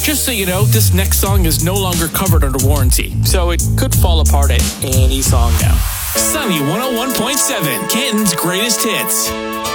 Just so you know, this next song is no longer covered under warranty, so it could fall apart at any song now. Sunny 101.7, Canton's greatest hits.